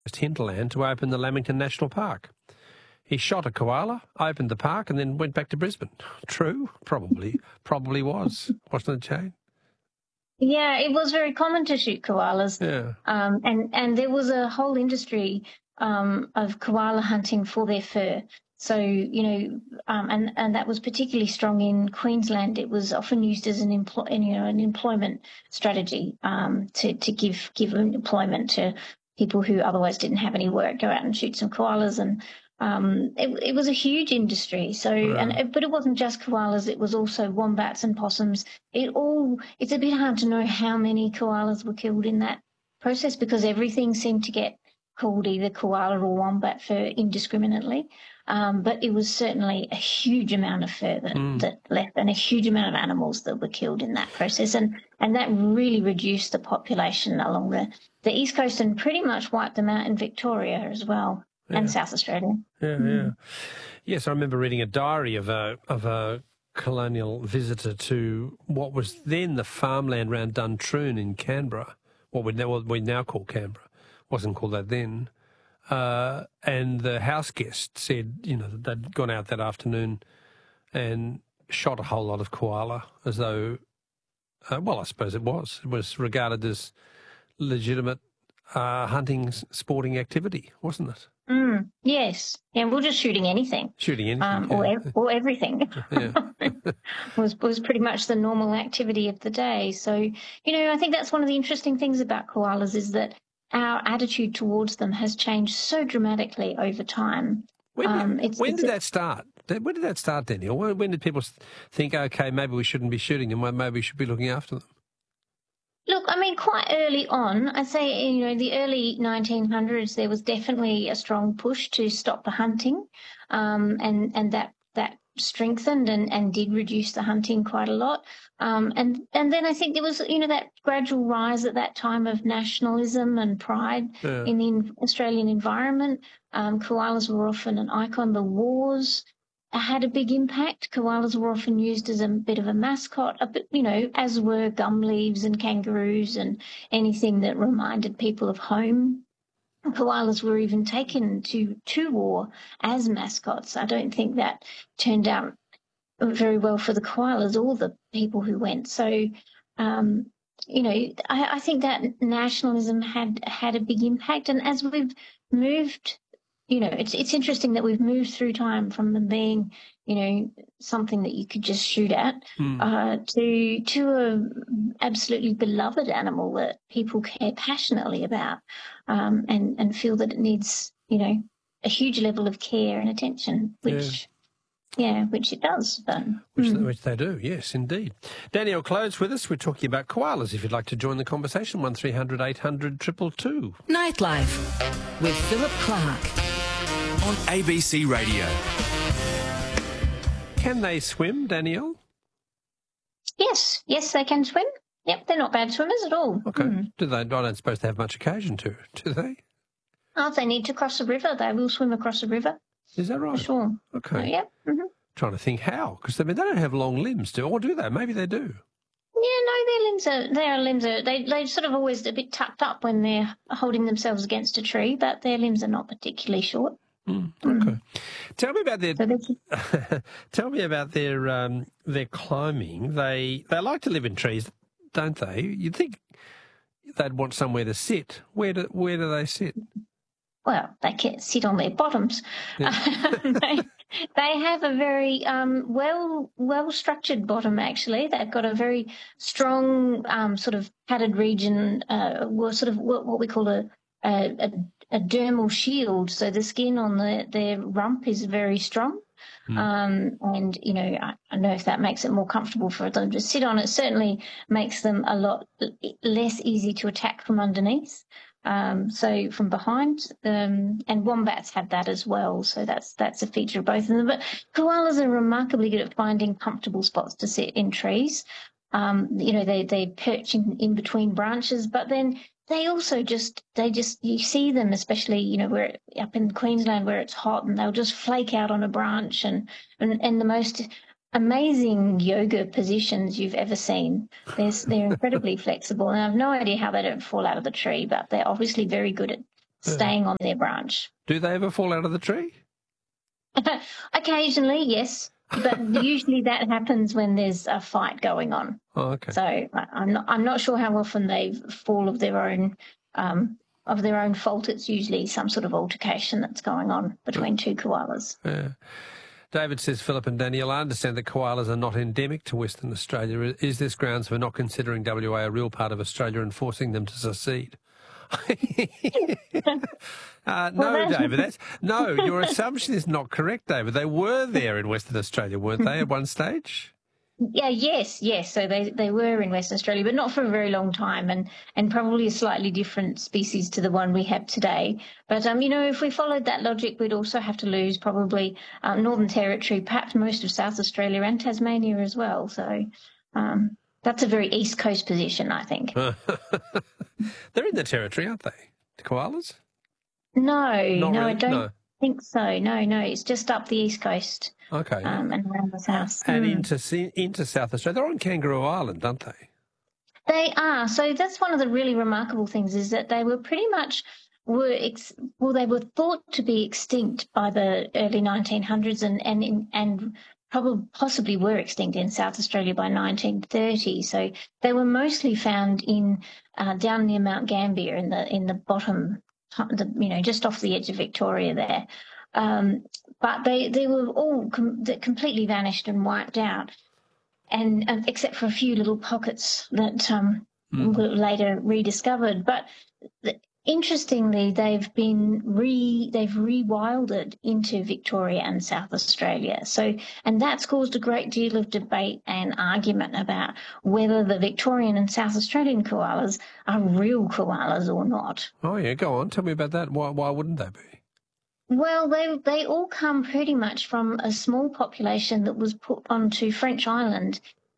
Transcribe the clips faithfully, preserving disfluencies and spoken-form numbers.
hinterland to open the Lamington National Park. He shot a koala, opened the park, and then went back to Brisbane. True? Probably. Probably was. Wasn't it, Jane? Yeah, it was very common to shoot koalas. Yeah. Um, and, and there was a whole industry um, of koala hunting for their fur. So, you know, um, and, and that was particularly strong in Queensland. It was often used as an, employ, you know, an employment strategy um, to, to give, give employment to people who otherwise didn't have any work, go out and shoot some koalas. And um, it, it was a huge industry. So, Right. and it, but it wasn't just koalas. It was also wombats and possums. It all, it's a bit hard to know how many koalas were killed in that process because everything seemed to get called either koala or wombat fur indiscriminately. Um, but it was certainly a huge amount of fur that, Mm. that left and a huge amount of animals that were killed in that process. And, and that really reduced the population along the, the East Coast and pretty much wiped them out in Victoria as well Yeah. and South Australia. Yeah, Mm. yeah. Yes, I remember reading a diary of a of a colonial visitor to what was then the farmland around Duntroon in Canberra, what we now, what we now call Canberra. Wasn't called that then. Uh, and the house guest said, you know, that they'd gone out that afternoon and shot a whole lot of koala as though, uh, well, I suppose it was. It was regarded as legitimate uh, hunting, sporting activity, wasn't it? Mm, yes. Yeah, we're just shooting anything. Shooting anything. Um, yeah. or, ev- or everything Yeah. was was pretty much the normal activity of the day. So, you know, I think that's one of the interesting things about koalas is that our attitude towards them has changed so dramatically over time. When, Um, it's, when it's did a- that start? When did that start, Daniel? When, when did people think, okay, maybe we shouldn't be shooting them, maybe we should be looking after them? Look, I mean, quite early on, I'd say, you know, the early nineteen hundreds, there was definitely a strong push to stop the hunting, um, and and that that strengthened and, and did reduce the hunting quite a lot. Um, and and then I think there was, you know, that gradual rise at that time of nationalism and pride Yeah. in the Australian environment. Um, koalas were often an icon. The wars had a big impact. Koalas were often used as a bit of a mascot, a bit, you know, as were gum leaves and kangaroos and anything that reminded people of home. Koalas were even taken to, to war as mascots. I don't think that turned out very well for the koalas or the people who went. So, um, you know, I, I think that nationalism had had a big impact. And as we've moved, you know, it's it's interesting that we've moved through time from them being, you know, something that you could just shoot at Mm. uh, to to a absolutely beloved animal that people care passionately about um, and and feel that it needs, you know, a huge level of care and attention, which. Yeah, which it does. But, Which, mm. which they do, yes, indeed. Danielle Close with us. We're talking about koalas. If you'd like to join the conversation, one three hundred eight hundred two two two. Nightlife with Philip Clark. On A B C Radio. Can they swim, Danielle? Yes, yes, they can swim. Yep, they're not bad swimmers at all. Okay. Mm. Do they? I don't suppose they have much occasion to, do they? Oh, if they need to cross a river, they will swim across a river, Is that for right? sure. Okay. Oh, yeah. hmm Trying to think how, because I mean they don't have long limbs, do or do they? Maybe they do. Yeah, no, their limbs are, their limbs are, they, they're sort of always a bit tucked up when they're holding themselves against a tree, but their limbs are not particularly short. Mm, okay. Tell me about their. So they're- Tell me about their um, their climbing. They they like to live in trees, don't they? You'd think they'd want somewhere to sit. Where do where do they sit? Well, they can sit on their bottoms. Yeah. they, they have a very um, well well structured bottom. Actually, they've got a very strong um, sort of padded region, uh, well, sort of what, what we call a, a a a dermal shield. So the skin on the, their rump is very strong. Mm. Um, and, you know, I, I don't know if that makes it more comfortable for them to sit on. It certainly makes them a lot less easy to attack from underneath. Um, so from behind, um, and wombats have that as well. So that's that's a feature of both of them. But koalas are remarkably good at finding comfortable spots to sit in trees. Um, you know, they they perch in, in between branches, but then they also just they just you see them, especially you know where up in Queensland where it's hot, and they'll just flake out on a branch and and, and the most amazing yoga positions you've ever seen. They're, they're incredibly flexible, and I have no idea how they don't fall out of the tree, but they're obviously very good at staying on their branch. Do they ever fall out of the tree? Occasionally, yes, but usually that happens when there's a fight going on. Oh, okay. So I- I'm not I'm not sure how often they fall of their own um, of their own fault. It's usually some sort of altercation that's going on between two koalas. Yeah. David says, Philip and Danielle, I understand that koalas are not endemic to Western Australia. Is this grounds for not considering W A a real part of Australia and forcing them to secede? uh, no, Well, David, that's no. Your assumption is not correct, David. They were there in Western Australia, weren't they, at one stage? Yeah, yes, yes. So they, they were in Western Australia, but not for a very long time, and, and probably a slightly different species to the one we have today. But, um, you know, if we followed that logic, we'd also have to lose probably um, Northern Territory, perhaps most of South Australia and Tasmania as well. So um, that's a very East Coast position, I think. They're in the Territory, aren't they, the koalas? No, Not no, really? I don't No. think so. No, no, it's just up the East Coast. Okay. Um, and around the south. And Mm. into into South Australia. They're on Kangaroo Island, aren't they? They are. So that's one of the really remarkable things is that they were pretty much were ex- well, they were thought to be extinct by the early nineteen hundreds and and in, and probably possibly were extinct in South Australia by nineteen thirty. So they were mostly found in uh, down near Mount Gambier in the in the bottom, the, you know, just off the edge of Victoria there. Um, but they, they were all com- completely vanished and wiped out, and uh, except for a few little pockets that um, Mm. were later rediscovered. But the, interestingly, they've been re they've rewilded into Victoria and South Australia. So, and that's caused a great deal of debate and argument about whether the Victorian and South Australian koalas are real koalas or not. Oh, yeah, go on. Tell me about that. Why, why wouldn't they be? Well, they they all come pretty much from a small population that was put onto French Island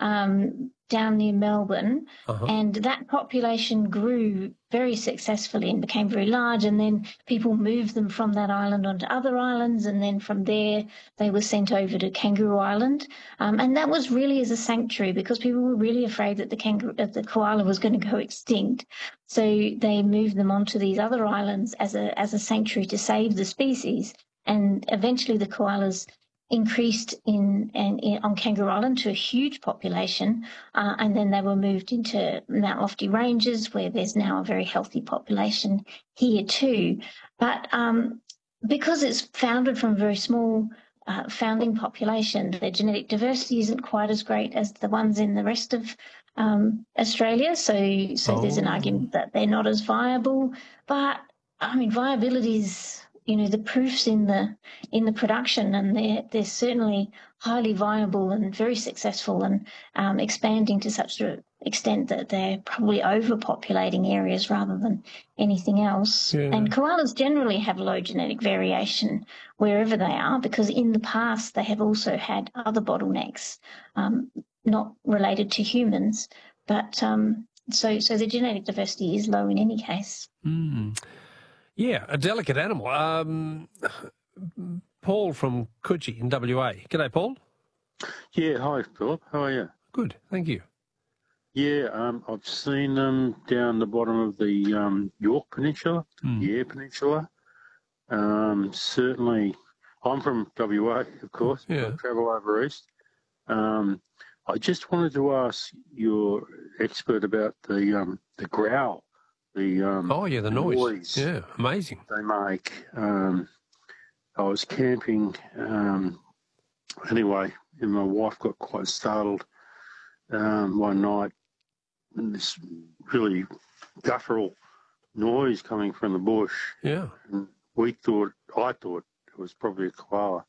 um, down near Melbourne, Uh-huh. and that population grew very successfully and became very large, and then people moved them from that island onto other islands, and then from there they were sent over to Kangaroo Island, um, and that was really as a sanctuary because people were really afraid that the kangaroo, uh, the koala was going to go extinct. So they moved them onto these other islands as a as a sanctuary to save the species, and eventually the koalas increased in, in, in on Kangaroo Island to a huge population, uh, and then they were moved into Mount Lofty Ranges, where there's now a very healthy population here too. But um, because it's founded from a very small uh, founding population, their genetic diversity isn't quite as great as the ones in the rest of um, Australia. So, so there's an Oh. argument that they're not as viable. But I mean, viability is, you know, the proof's in the in the production, and they're they're certainly highly viable and very successful, and um, expanding to such an extent that they're probably overpopulating areas rather than anything else. Yeah. And koalas generally have low genetic variation wherever they are, because in the past they have also had other bottlenecks, um, not related to humans, but um, so so the genetic diversity is low in any case. Mm. Yeah, a delicate animal. Um, Paul from Coogee in W A. G'day, Paul. Yeah, hi, Philip. How are you? Good, thank you. Yeah, um, I've seen them down the bottom of the um, York Peninsula, Mm. Eyre Peninsula. Um, certainly, I'm from W A, of course. Yeah. I travel over east. Um, I just wanted to ask your expert about the um, the growl, the um, Oh, yeah, the noise. noise. Yeah, amazing. they make. Um, I was camping um, anyway, and my wife got quite startled um, one night, and this really guttural noise coming from the bush. Yeah. And we thought, I thought it was probably a koala.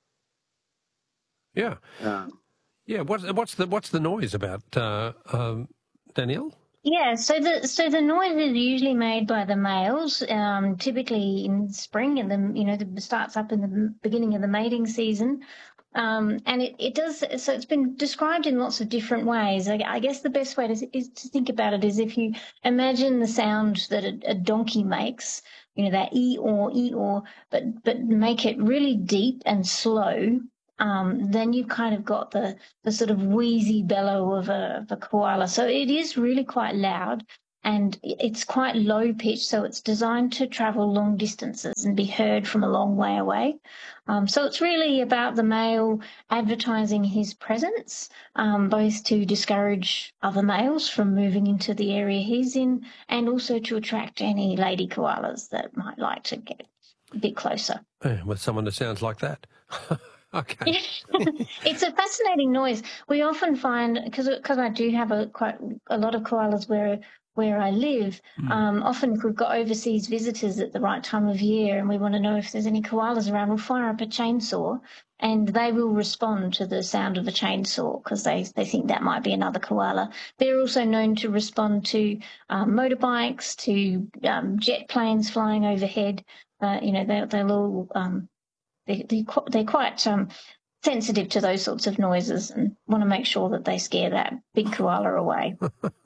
Yeah. Um, Yeah, what's, what's, the, what's the noise about, uh, um, Danielle? Yeah, so the so the noise is usually made by the males, um, typically in spring, and then you know it starts up in the beginning of the mating season, um, and it, it does. So it's been described in lots of different ways. I, I guess the best way to is to think about it is if you imagine the sound that a, a donkey makes, you know, that ee-aw, ee-aw, but but make it really deep and slow. Um, then you've kind of got the, the sort of wheezy bellow of a, of a koala. So it is really quite loud. and it's quite low pitch, so it's designed to travel long distances and be heard from a long way away. Um, so it's really about the male advertising his presence, um, both to discourage other males from moving into the area he's in, and also to attract any lady koalas that might like to get a bit closer. Yeah, with someone that sounds like that. Okay. It's a fascinating noise. We often find, because because I do have a quite a lot of koalas where where I live, mm. um, often if we've got overseas visitors at the right time of year and we want to know if there's any koalas around, we'll fire up a chainsaw and they will respond to the sound of a chainsaw because they, they think that might be another koala. They're also known to respond to um, motorbikes, to um, jet planes flying overhead. Uh, you know, they're, they're all... Um, They, they, they're quite um, sensitive to those sorts of noises and want to make sure that they scare that big koala away.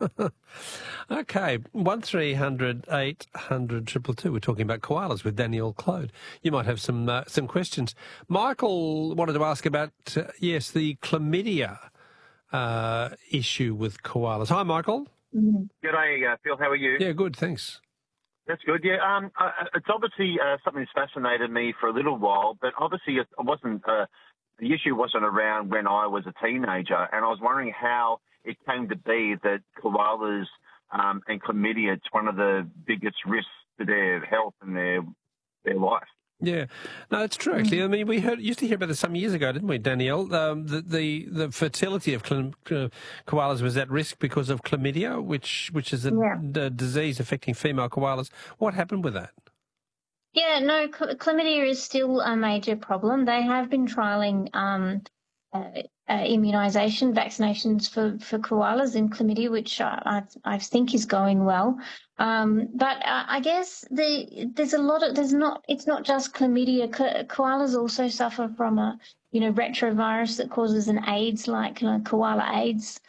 Okay, one three hundred eight hundred two two two. We're talking about koalas with Danielle Clode. You might have some uh, some questions. Michael wanted to ask about, uh, yes, the chlamydia uh, issue with koalas. Hi, Michael. Mm-hmm. G'day, uh, Phil. How are you? Yeah, good, thanks. That's good. Yeah, um, uh, it's obviously uh, something that's fascinated me for a little while, but obviously it wasn't. Uh, the issue wasn't around when I was a teenager, and I was wondering how it came to be that koalas um, and chlamydia, it's one of the biggest risks to their health and their their life. Yeah, no, it's true. Actually, I mean, we heard used to hear about this some years ago, didn't we, Danielle? Um, the, the the fertility of uh, koalas was at risk because of chlamydia, which which is a, yeah. a disease affecting female koalas. What happened with that? Yeah, no, chlamydia is still a major problem. They have been trialling um, uh, uh, immunisation, vaccinations for, for koalas in chlamydia, which I, I think is going well. Um, but uh, I guess the, there's a lot of, there's not, it's not just chlamydia. Ko- koalas also suffer from a, you know, retrovirus that causes an AIDS, like you know, koala AIDS.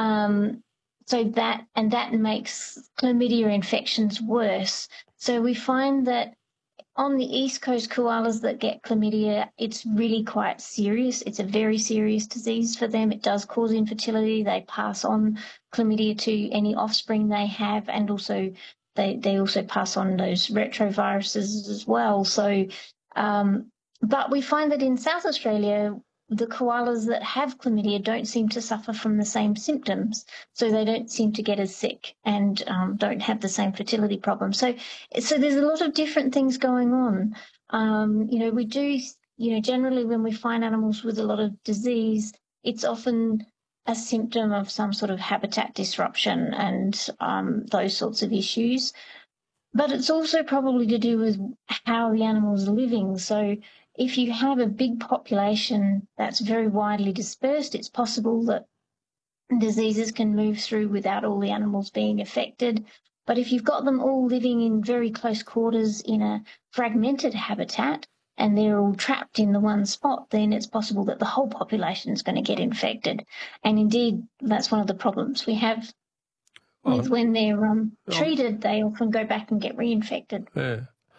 Um, so that, and that makes chlamydia infections worse. So we find that on the East Coast, koalas that get chlamydia, it's really quite serious. It's a very serious disease for them. It does cause infertility. They pass on chlamydia to any offspring they have, and also they, they also pass on those retroviruses as well. So, um, but we find that in South Australia, the koalas that have chlamydia don't seem to suffer from the same symptoms, so they don't seem to get as sick and um, don't have the same fertility problems. So, so there's a lot of different things going on. Um, you know, we do, you know, generally when we find animals with a lot of disease, it's often a symptom of some sort of habitat disruption and um, those sorts of issues. But it's also probably to do with how the animal's living. So if you have a big population that's very widely dispersed, it's possible that diseases can move through without all the animals being affected. But if you've got them all living in very close quarters in a fragmented habitat and they're all trapped in the one spot, then it's possible that the whole population is going to get infected. And indeed, that's one of the problems we have oh. with when they're um, treated, they often go back and get reinfected. Yeah.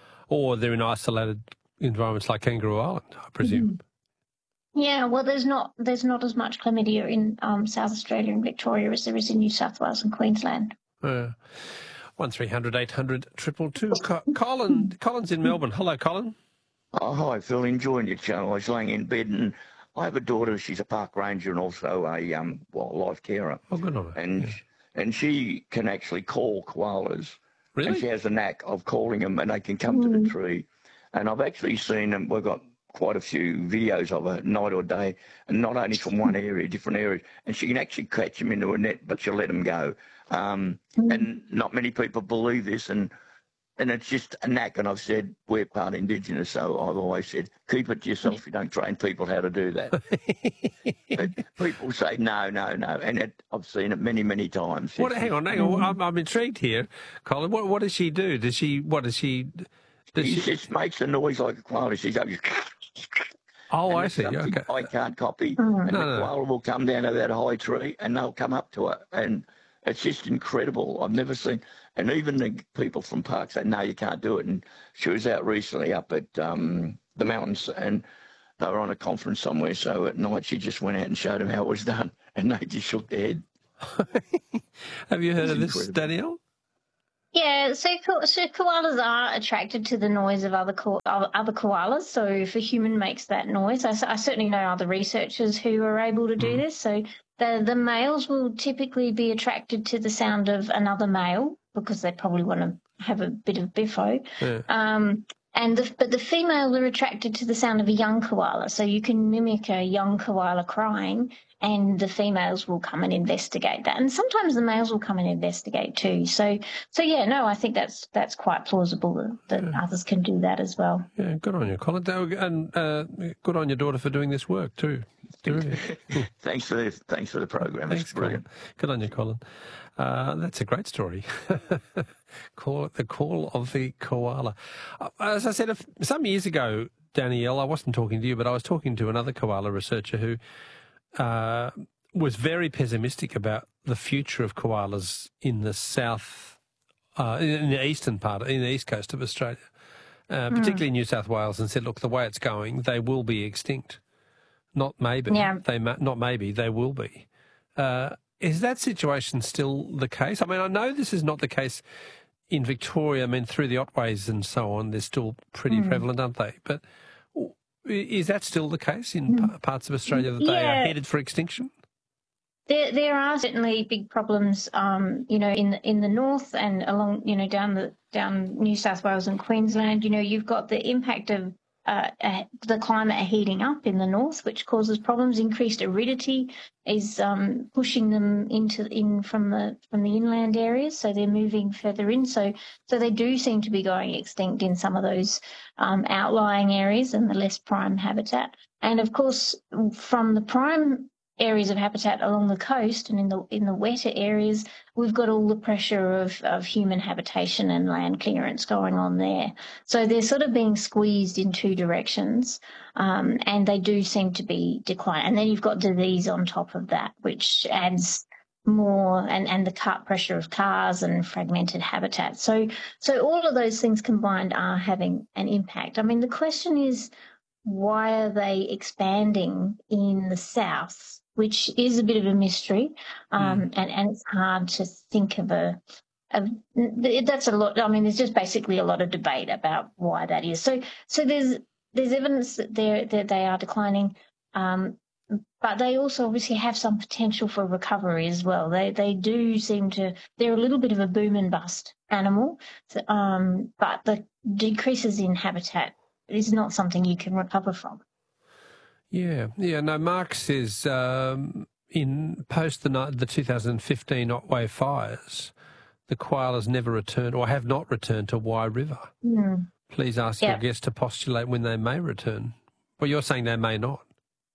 Or they're in isolated environments like Kangaroo Island, I presume. Yeah, well, there's not there's not as much chlamydia in um, South Australia and Victoria as there is in New South Wales and Queensland. Uh, one three hundred eight hundred triple two. Co- Colin, Colin's in Melbourne. Hello, Colin. Oh, hi, Phil. Enjoying your channel. I was laying in bed and I have a daughter. She's a park ranger and also a um, wildlife carer. Oh, good on her. And yeah. and she can actually call koalas. Really? And she has a knack of calling them and they can come mm. to the tree. And I've actually seen them. We've got quite a few videos of her, night or day, and not only from one area, different areas. And she can actually catch them into a net, but she'll let them go. Um, mm. And not many people believe this, and and it's just a knack. And I've said we're part Indigenous, so I've always said keep it to yourself. You don't train people how to do that. But people say no, no, no, and it, I've seen it many, many times. What? Hang on, hang on. I'm, I'm intrigued here, Colin. What what does she do? Does she? What does she? Does she, she just makes a noise like a koala. She goes. Oh, I see. Okay. I can't copy. Mm. And no, the no. koala will come down to that high tree and they'll come up to her. And it's just incredible. I've never seen. And even the people from parks say, no, you can't do it. And she was out recently up at um, the mountains and they were on a conference somewhere. So at night she just went out and showed them how it was done. And they just shook their head. Have you heard It's of this, incredible. Danielle? Yeah, so, ko- so koalas are attracted to the noise of other ko- of other koalas. So if a human makes that noise, I, s- I certainly know other researchers who are able to do Mm. this. So the the males will typically be attracted to the sound of another male because they probably want to have a bit of biffo. Yeah. Um, and the, but the females are attracted to the sound of a young koala. So you can mimic a young koala crying, and the females will come and investigate that. And sometimes the males will come and investigate too. So, so yeah, no, I think that's that's quite plausible that, that Yeah. others can do that as well. Yeah, good on you, Colin. And uh, good on your daughter for doing this work too. Terrific. Thanks for the thanks for the program. Thanks, It's brilliant. Colin. Good on you, Colin. Uh, that's a great story. Call the call of the koala. Uh, As I said if, some years ago, Danielle, I wasn't talking to you, but I was talking to another koala researcher who uh, was very pessimistic about the future of koalas in the south, uh, in the eastern part, in the east coast of Australia, uh, particularly New South Wales, and said, look, the way it's going, they will be extinct. Not maybe. Yeah. They ma- not maybe. They will be. Uh, is that situation still the case? I mean, I know this is not the case in Victoria. I mean, through the Otways and so on, they're still pretty prevalent, aren't they? But is that still the case in p- parts of Australia that they are Yeah. headed for extinction? There, there are certainly big problems, um, you know, in the, in the north and along, you know, down the down New South Wales and Queensland. You know, you've got the impact of uh, uh, the climate heating up in the north, which causes problems. Increased aridity is um, pushing them into in from the from the inland areas, so they're moving further in. So, so they do seem to be going extinct in some of those um, outlying areas and the less prime habitat. And of course, from the prime areas of habitat along the coast and in the in the wetter areas, we've got all the pressure of, of human habitation and land clearance going on there. So they're sort of being squeezed in two directions, um, and they do seem to be declining. And then you've got disease on top of that, which adds more, and, and the cut pressure of cars and fragmented habitat. So so all of those things combined are having an impact. I mean, the question is, why are they expanding in the south, which is a bit of a mystery, um, mm. and, and it's hard to think of a, a that's a lot. I mean, there's just basically a lot of debate about why that is. So, so there's there's evidence that they're that they are declining, um, but they also obviously have some potential for recovery as well. They they do seem to they're a little bit of a boom and bust animal, um, but the decreases in habitat is not something you can recover from. Yeah, yeah. No, Mark says um, in post the the two thousand fifteen Otway fires, the koalas never returned or have not returned to Wye River. Mm. Please ask yep. your guest to postulate when they may return. Well, you're saying they may not.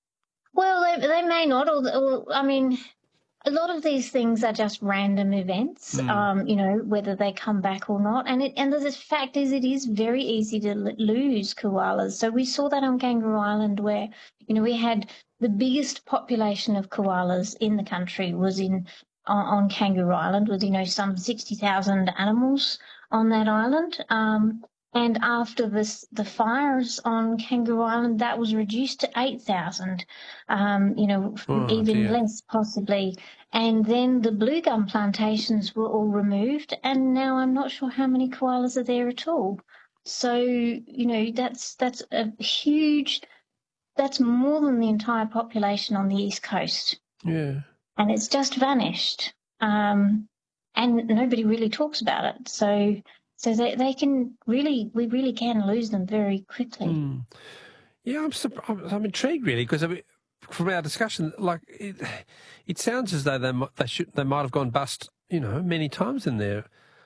Well, they, they may not. Or, or I mean, a lot of these things are just random events, mm. um, you know, whether they come back or not. And it, and the fact is it is very easy to l- lose koalas. So we saw that on Kangaroo Island where, you know, we had the biggest population of koalas in the country was in on, on Kangaroo Island with, you know, some sixty thousand animals on that island. Um, and after this, the fires on Kangaroo Island, that was reduced to eight thousand, um, you know, oh, even dear. less possibly. And then the blue gum plantations were all removed, and now I'm not sure how many koalas are there at all. So, you know, that's that's a huge, that's more than the entire population on the East Coast. Yeah. And it's just vanished. Um, and nobody really talks about it. So so they, they can really, we really can lose them very quickly. Mm. Yeah, I'm, I'm, I'm intrigued really because I mean, from our discussion, like it, it sounds as though they might, they should they might have gone bust, you know, many times in their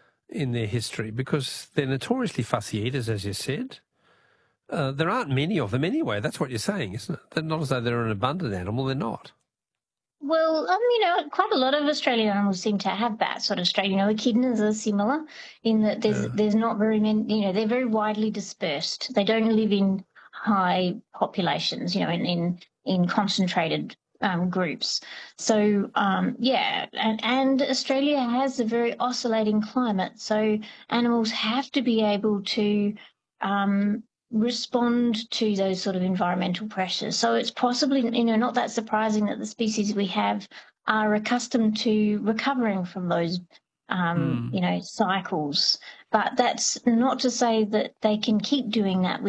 in their history because they're notoriously fussy eaters, as you said. Uh, there aren't many of them anyway. That's what you're saying, isn't it? They're not as though they're an abundant animal. They're not. Well, um, you know, quite a lot of Australian animals seem to have that sort of strain. You know, echidnas are similar in that there's yeah. there's not very many. You know, they're very widely dispersed. They don't live in high populations. You know, in in, in concentrated um, groups. So um, yeah, and and Australia has a very oscillating climate. So animals have to be able to um, respond to those sort of environmental pressures. So it's possibly, you know, not that surprising that the species we have are accustomed to recovering from those um, Mm. you know, cycles. But that's not to say that they can keep doing that